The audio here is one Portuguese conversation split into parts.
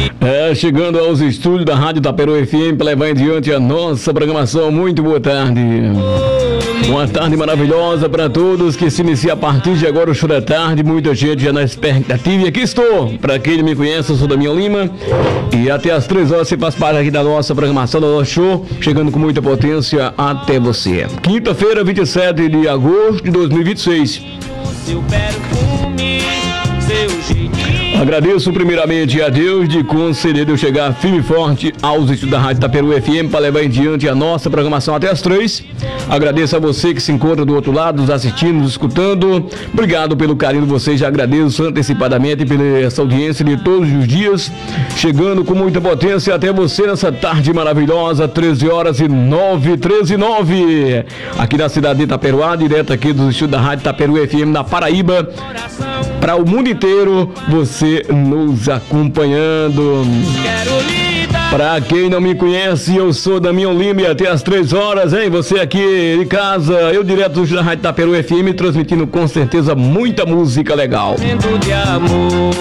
Chegando aos estúdios da Rádio Taperu FM para levar em diante a nossa programação. Muito boa tarde. Uma tarde maravilhosa para todos que se inicia a partir de agora o show da tarde. Muita gente já na expectativa. E aqui estou. Para quem não me conhece, eu sou Damião Lima. E até às 3 horas você faz parte aqui da nossa programação, do nosso show. Chegando com muita potência até você. Quinta-feira, 27 de agosto de 2026. Seu perfume, seu jeitinho. Agradeço primeiramente a Deus de conceder eu chegar firme e forte aos estúdios da Rádio Taperu FM para levar em diante a nossa programação até as 3. Agradeço a você que se encontra do outro lado, nos assistindo, nos escutando. Obrigado pelo carinho de vocês, já agradeço antecipadamente pela essa audiência de todos os dias, chegando com muita potência até você nessa tarde maravilhosa, 13 horas e 9, 13 e 9, aqui na cidade de Itaperuá, direto aqui dos estúdios da Rádio Taperu FM na Paraíba, para o mundo inteiro, você nos acompanhando. Para quem não me conhece, eu sou Damião Lima e até às 3 horas, hein? Você aqui de casa, eu direto da Rádio Taperu FM, transmitindo com certeza muita música legal. De amor.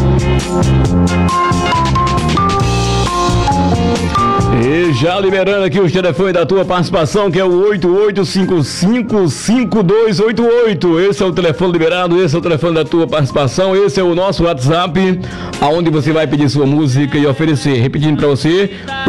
E já liberando aqui os telefones da tua participação, que é o 88555288. Esse é o telefone liberado, esse é o telefone da tua participação, esse é o nosso WhatsApp, aonde você vai pedir sua música e oferecer. Repetindo para você,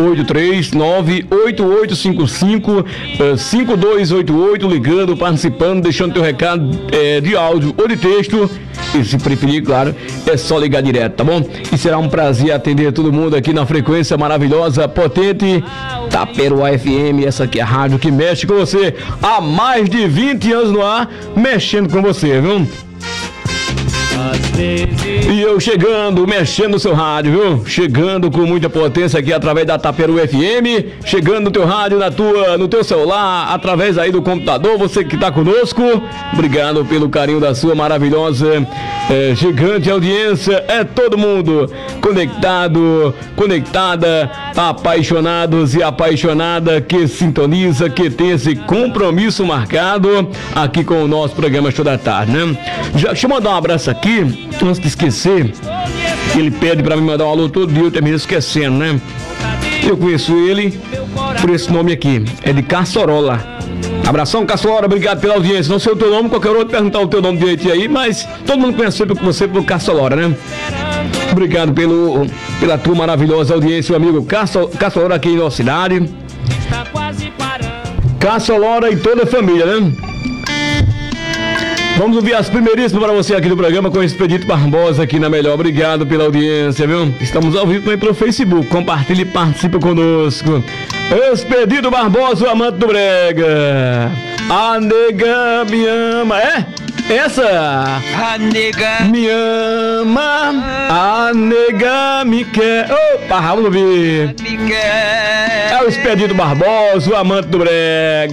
839-8855-5288, ligando, participando, deixando teu recado de áudio ou de texto. E se preferir, claro, é só ligar direto, tá bom? E será um prazer atender todo mundo aqui na frequência maravilhosa, potente, Taperuá FM. Essa aqui é a rádio que mexe com você há mais de 20 anos no ar, mexendo com você, viu? E eu chegando, mexendo no seu rádio, viu? Chegando com muita potência aqui através da Taperu FM, chegando no teu rádio, no teu celular, através aí do computador, você que tá conosco. Obrigado pelo carinho da sua maravilhosa, gigante audiência. É todo mundo conectado, conectada, apaixonados e apaixonada, que sintoniza, que tem esse compromisso marcado aqui com o nosso programa Show da Tarde, né? Deixa eu mandar um abraço aqui, antes de esquecer, ele pede pra me mandar um alô todo dia, eu termino esquecendo, né? Eu conheço ele por esse nome aqui, é de Caçorola. Abração, Caçorola, obrigado pela audiência. Não sei o teu nome, qualquer outro perguntar o teu nome direitinho aí, mas todo mundo conhece você pelo Caçorola, né? Obrigado pela tua maravilhosa audiência, meu amigo Caçorola aqui em nossa cidade. Caçorola e toda a família, né? Vamos ouvir as primeiríssimas para você aqui do programa com Expedito Barbosa aqui na Melhor. Obrigado pela audiência, viu? Estamos ao vivo também pelo Facebook. Compartilhe e participe conosco. Expedito Barbosa, o amante do brega. A nega me ama. É? Essa? A nega me ama. A nega me quer. Opa, vamos ouvir. É o Expedito Barbosa, o amante do brega.